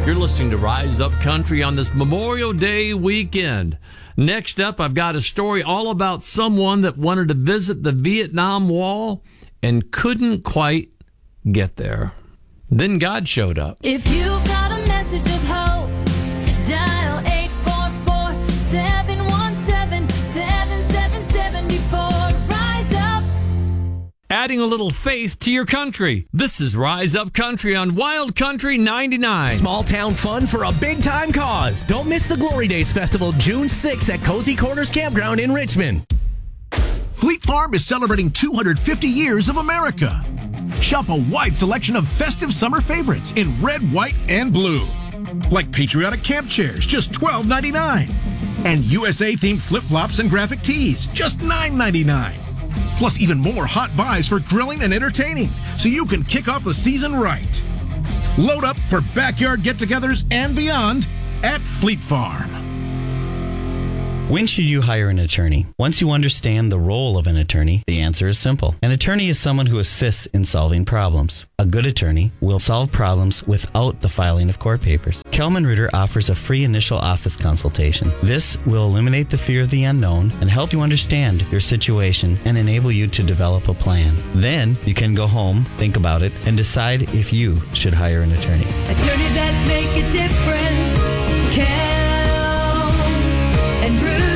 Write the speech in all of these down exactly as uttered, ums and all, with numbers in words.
You're listening to Rise Up Country on this Memorial Day weekend. Next up, I've got a story all about someone that wanted to visit the Vietnam Wall and couldn't quite get there. Then God showed up. If you've got a message of hope, dial eight four four, seven one seven, seven seven seven four. Rise up. Adding a little faith to your country. This is Rise Up Country on Wild Country ninety-nine. Small town fun for a big time cause. Don't miss the Glory Days Festival June sixth at Cozy Corners Campground in Richmond. Fleet Farm is celebrating two hundred fifty years of America. Shop a wide selection of festive summer favorites in red, white, and blue. Like patriotic camp chairs, just twelve ninety-nine. And U S A-themed flip-flops and graphic tees, just nine ninety-nine. Plus even more hot buys for grilling and entertaining, so you can kick off the season right. Load up for backyard get-togethers and beyond at Fleet Farm. When should you hire an attorney? Once you understand the role of an attorney, the answer is simple. An attorney is someone who assists in solving problems. A good attorney will solve problems without the filing of court papers. Kelman Ritter offers a free initial office consultation. This will eliminate the fear of the unknown and help you understand your situation and enable you to develop a plan. Then you can go home, think about it, and decide if you should hire an attorney. Attorneys that make a difference. Kel and Bruder.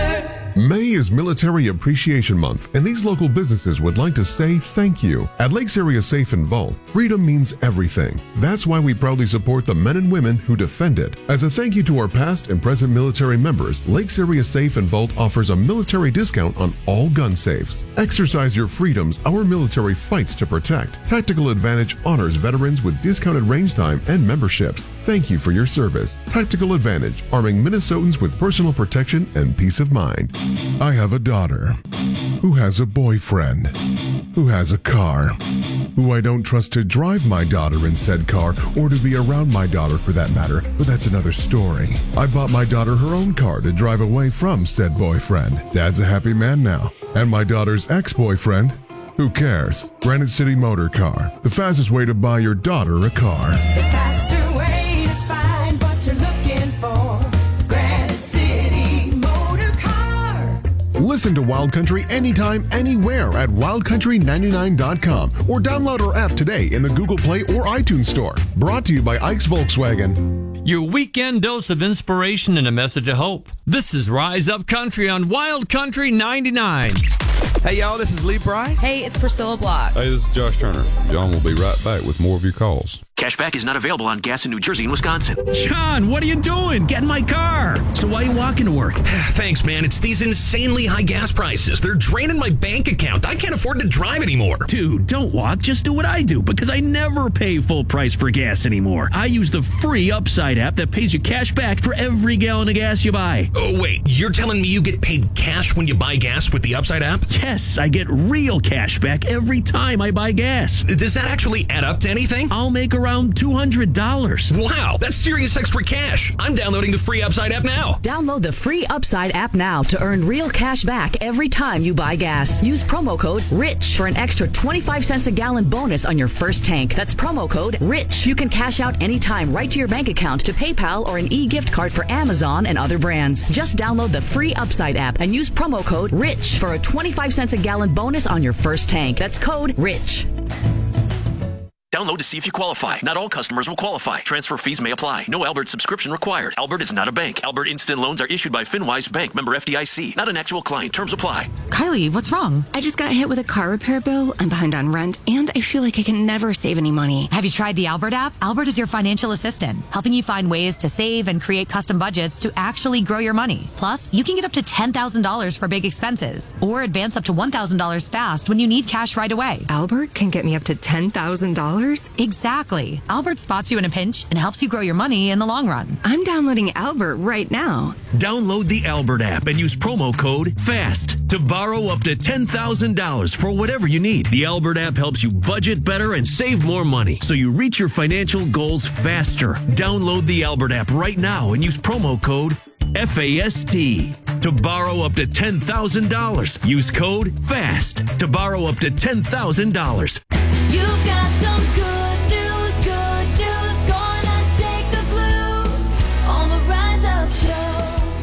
May is Military Appreciation Month, and these local businesses would like to say thank you. At Lakes Area Safe and Vault, freedom means everything. That's why we proudly support the men and women who defend it. As a thank you to our past and present military members, Lakes Area Safe and Vault offers a military discount on all gun safes. Exercise your freedoms our military fights to protect. Tactical Advantage honors veterans with discounted range time and memberships. Thank you for your service. Tactical Advantage, arming Minnesotans with personal protection and peace of mind. I have a daughter who has a boyfriend who has a car who I don't trust to drive my daughter in said car or to be around my daughter for that matter, but that's another story. I bought my daughter her own car to drive away from said boyfriend. Dad's a happy man now. And my daughter's ex-boyfriend, who cares? Granite City Motor Car, the fastest way to buy your daughter a car. The faster way to find what you're looking for. Granite City Motor Car. Listen to Wild Country anytime, anywhere at wild country ninety-nine dot com or download our app today in the Google Play or iTunes Store. Brought to you by Ike's Volkswagen. Your weekend dose of inspiration and a message of hope. This is Rise Up Country on Wild Country ninety-nine. Hey, y'all, this is Lee Price. Hey, it's Priscilla Block. Hey, this is Josh Turner. John will be right back with more of your calls. Cashback is not available on gas in New Jersey and Wisconsin. John, what are you doing? Get in my car. So why are you walking to work? Thanks, man. It's these insanely high gas prices. They're draining my bank account. I can't afford to drive anymore. Dude, don't walk. Just do what I do, because I never pay full price for gas anymore. I use the free Upside app that pays you cash back for every gallon of gas you buy. Oh, wait. You're telling me you get paid cash when you buy gas with the Upside app? Yes, I get real cash back every time I buy gas. Does that actually add up to anything? I'll make around two hundred dollars. Wow, that's serious extra cash. I'm downloading the free Upside app now. Download the free Upside app now to earn real cash back every time you buy gas. Use promo code RICH for an extra twenty-five cents a gallon bonus on your first tank. That's promo code RICH. You can cash out anytime right to your bank account, to PayPal, or an e-gift card for Amazon and other brands. Just download the free Upside app and use promo code RICH for a twenty-five cents a gallon bonus on your first tank. That's code RICH. Download to see if you qualify. Not all customers will qualify. Transfer fees may apply. No Albert subscription required. Albert is not a bank. Albert Instant Loans are issued by FinWise Bank, member F D I C. Not an actual client. Terms apply. Kylie, what's wrong? I just got hit with a car repair bill. I'm behind on rent, and I feel like I can never save any money. Have you tried the Albert app? Albert is your financial assistant, helping you find ways to save and create custom budgets to actually grow your money. Plus, you can get up to ten thousand dollars for big expenses, or advance up to one thousand dollars fast when you need cash right away. Albert can get me up to ten thousand dollars? Exactly. Albert spots you in a pinch and helps you grow your money in the long run. I'm downloading Albert right now. Download the Albert app and use promo code FAST to borrow up to ten thousand dollars for whatever you need. The Albert app helps you budget better and save more money, so you reach your financial goals faster. Download the Albert app right now and use promo code F A S T to borrow up to ten thousand dollars. Use code FAST to borrow up to ten thousand dollars. You've got some good news, good news, gonna shake the blue.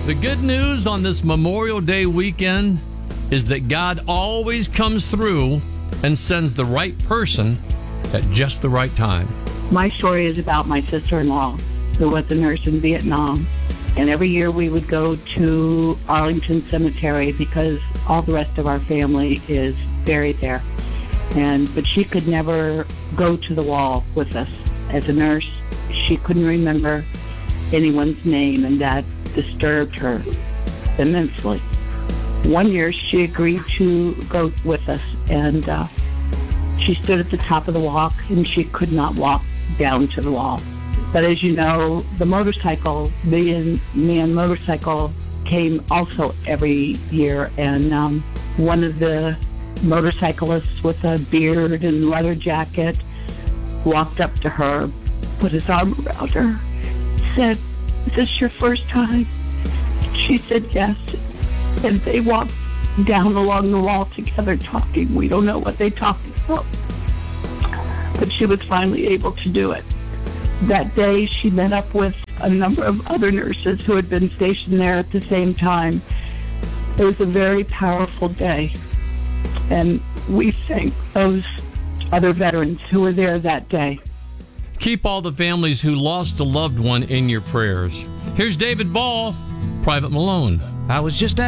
The good news on this Memorial Day weekend is that God always comes through and sends the right person at just the right time. My story is about my sister-in-law, who was a nurse in Vietnam. And every year we would go to Arlington Cemetery because all the rest of our family is buried there. And but she could never go to the wall with us. As a nurse, she couldn't remember anyone's name, and that disturbed her immensely. One year she agreed to go with us, and uh, she stood at the top of the walk, and she could not walk down to the wall. But as you know, the motorcycle, the man motorcycle came also every year, and um, one of the motorcyclists with a beard and leather jacket walked up to her, put his arm around her, said, "Is this your first time?" She said yes, and they walked down along the wall together talking. We don't know what they talked about, but she was finally able to do it. That day, she met up with a number of other nurses who had been stationed there at the same time. It was a very powerful day, and we thank those other veterans who were there that day. Keep all the families who lost a loved one in your prayers. Here's David Ball, Private Malone. I was just